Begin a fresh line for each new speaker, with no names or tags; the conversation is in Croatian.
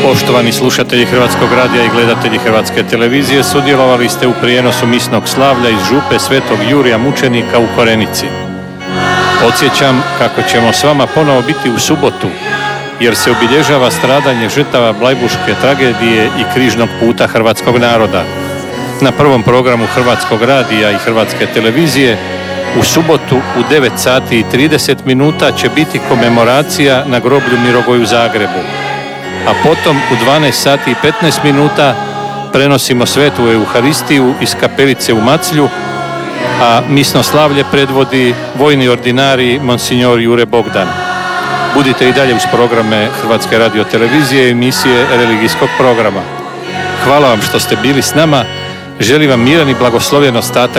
Poštovani slušatelji Hrvatskog radija i gledatelji Hrvatske televizije, sudjelovali ste u prijenosu misnog slavlja iz župe Svetog Jurija Mučenika u Korenici. Podsjećam kako ćemo s vama ponovo biti u subotu, jer se obilježava stradanje žrtava Blajburške tragedije i križnog puta hrvatskog naroda. Na prvom programu Hrvatskog radija i Hrvatske televizije u subotu u 9 sati i 30 minuta će biti komemoracija na groblju Mirogoj u Zagrebu. A potom u 12 sati i 15 minuta prenosimo svetu Euharistiju iz kapelice u Maclju, a misno slavlje predvodi vojni ordinari Monsignor Jure Bogdan. Budite i dalje uz programe Hrvatske radiotelevizije i emisije religijskog programa. Hvala vam što ste bili s nama. Želim vam miran i blagoslovljen ostatak